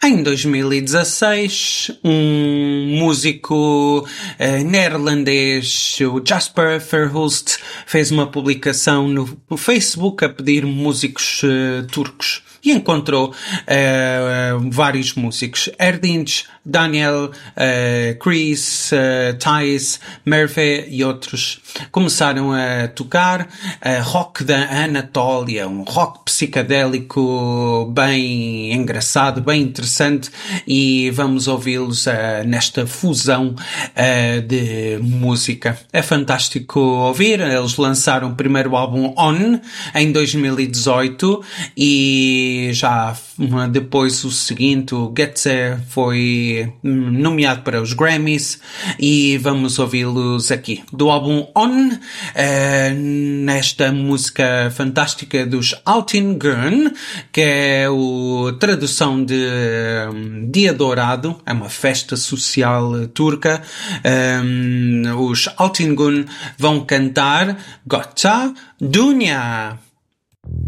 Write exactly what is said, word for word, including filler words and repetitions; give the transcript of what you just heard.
Em dois mil e dezasseis, um músico eh, neerlandês, o Jasper Verhulst, fez uma publicação no, no Facebook a pedir músicos eh, turcos e encontrou eh, vários músicos. Erdinç, Daniel, eh, Chris, eh, Thais, Merve e outros começaram a tocar eh, rock da Anatólia, um rock psicadélico bem engraçado, bem interessante, e vamos ouvi-los uh, nesta fusão uh, de música. É fantástico ouvir. Eles lançaram o primeiro álbum On em dois mil e dezoito e já depois o seguinte, o Getze, foi nomeado para os Grammys e vamos ouvi-los aqui. Do álbum On, uh, nesta música fantástica dos Altingön, que é a tradução de um, Dia Dourado, é uma festa social turca. Um, os Altingön vão cantar Gota Dünya.